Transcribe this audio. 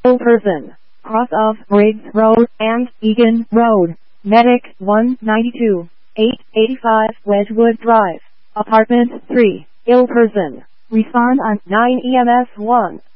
Person, cross of Briggs Road and Egan Road, Medic 192, 885 Wedgwood Drive, Apartment 3, Person. Respond on 9 EMS 1.